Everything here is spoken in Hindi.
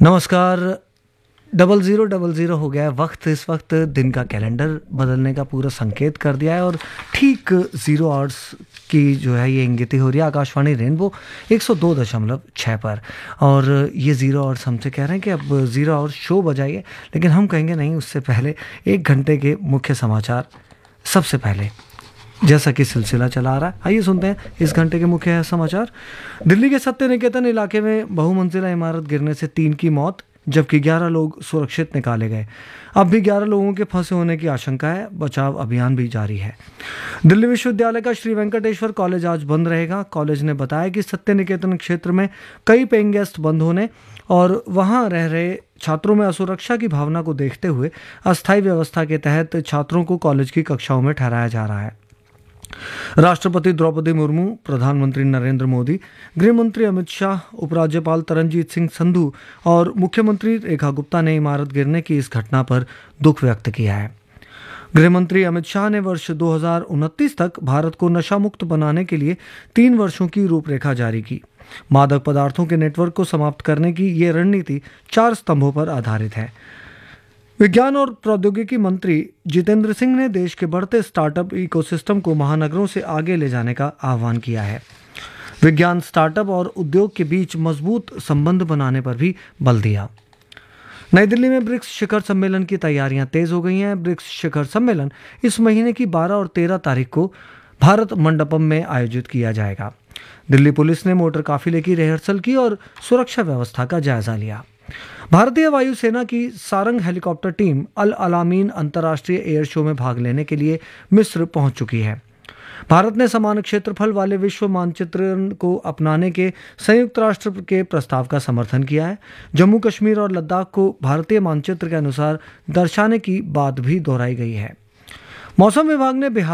नमस्कार। 0000 हो गया है वक्त। इस वक्त दिन का कैलेंडर बदलने का पूरा संकेत कर दिया है और ठीक 0 आवर्स की जो है ये इंगिती हो रही है आकाशवाणी रेनबो 102.6 पर। और ये 0 आवर्स हमसे कह रहे हैं कि अब 0 आवर्स शो बजाइए, लेकिन हम कहेंगे नहीं, उससे पहले 1 घंटे के मुख्य समाचार सबसे पहले, जैसा कि सिलसिला चला आ रहा है। आइए सुनते हैं इस घंटे के मुख्य समाचार। दिल्ली के सत्य निकेतन इलाके में बहुमंजिला इमारत गिरने से 3 की मौत, जबकि 11 लोग सुरक्षित निकाले गए। अब भी 11 लोगों के फंसे होने की आशंका है। बचाव अभियान भी जारी है। दिल्ली विश्वविद्यालय का श्री वेंकटेश्वर कॉलेज आज बंद रहेगा। कॉलेज ने बताया कि सत्य निकेतन क्षेत्र में कई पेइंग गेस्ट बंद होने और वहां रह रहे छात्रों में असुरक्षा की भावना को देखते हुए अस्थायी व्यवस्था के तहत छात्रों को कॉलेज की कक्षाओं में ठहराया जा रहा है। राष्ट्रपति द्रौपदी मुर्मू, प्रधानमंत्री नरेंद्र मोदी, गृह मंत्री अमित शाह, उपराज्यपाल तरनजीत सिंह संधू और मुख्यमंत्री रेखा गुप्ता ने इमारत गिरने की इस घटना पर दुख व्यक्त किया है। गृह मंत्री अमित शाह ने वर्ष 2029 तक भारत को नशा मुक्त बनाने के लिए 3 वर्षों की रूपरेखा जारी की। मादक पदार्थों के नेटवर्क को समाप्त करने की ये रणनीति 4 स्तंभों पर आधारित है। विज्ञान और प्रौद्योगिकी मंत्री जितेंद्र सिंह ने देश के बढ़ते स्टार्टअप इकोसिस्टम को महानगरों से आगे ले जाने का आह्वान किया है। विज्ञान, स्टार्टअप और उद्योग के बीच मजबूत संबंध बनाने पर भी बल दिया। नई दिल्ली में ब्रिक्स शिखर सम्मेलन की तैयारियां तेज हो गई हैं। ब्रिक्स शिखर सम्मेलन इस महीने की 12 और 13 तारीख को भारत मंडपम में आयोजित किया जाएगा। दिल्ली पुलिस ने मोटर काफिले की रिहर्सल की और सुरक्षा व्यवस्था का जायजा लिया। भारतीय वायुसेना की सारंग हेलीकॉप्टर टीम अल अलामीन अंतर्राष्ट्रीय एयर शो में भाग लेने के लिए मिस्र पहुंच चुकी है। भारत ने समान क्षेत्रफल वाले विश्व मानचित्रण को अपनाने के संयुक्त राष्ट्र के प्रस्ताव का समर्थन किया है। जम्मू कश्मीर और लद्दाख को भारतीय मानचित्र के अनुसार दर्शाने की बात भी दोहराई गई है। मौसम विभाग ने बिहार